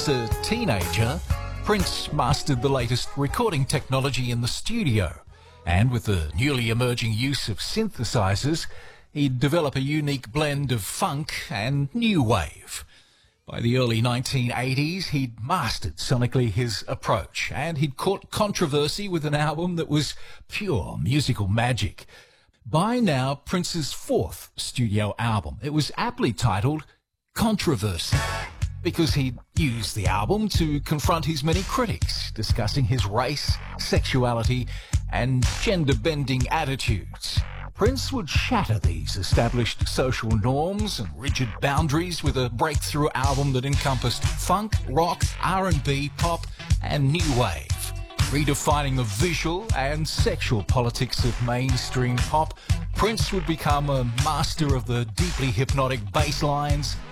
As a teenager, Prince mastered the latest recording technology in the studio, and with the newly emerging use of synthesizers, he'd develop a unique blend of funk and new wave. By the early 1980s, he'd mastered sonically his approach, and he'd caught controversy with an album that was pure musical magic. By now, Prince's fourth studio album, it was aptly titled Controversy, because he'd used the album to confront his many critics, discussing his race, sexuality, and gender-bending attitudes. Prince would shatter these established social norms and rigid boundaries with a breakthrough album that encompassed funk, rock, R&B, pop, and new wave. Redefining the visual and sexual politics of mainstream pop, Prince would become a master of the deeply hypnotic bass lines,